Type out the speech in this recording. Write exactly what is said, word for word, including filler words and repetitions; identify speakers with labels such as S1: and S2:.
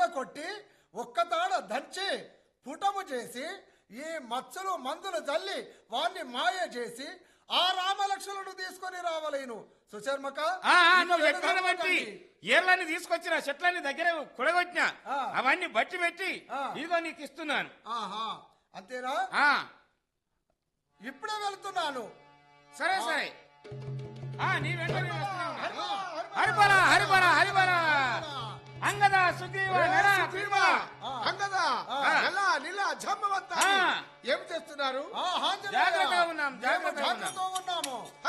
S1: కొట్టి ఒక్క తాడ దంచి పుటము చేసి ఈ మచ్చలు మందులు జల్లి వాణ్ణి మాయ చేసి ఆ రామలక్ష్మణుడు తీసుకొని రావలేను. సుశర్మక
S2: ఎట్లని బట్టి ఏర్లని తీసుకొచ్చిన చెట్లని దగ్గర కుడగొట్టిన అవన్నీ బట్టి పెట్టి ఇదిగో నీకు ఇస్తున్నాను.
S1: ఆహా అంతేనా? ఇప్పుడే వెళ్తున్నాను.
S2: సరే సరే నీ వెంట హరిబల హరిబల హరిబల అంగద సుగ్రీవ
S3: అంగద నిల జంబవంత ఏం చేస్తున్నారు?
S2: జాగ్రత్తగా ఉన్నాం జాగ్రత్తగా ఉన్నాం.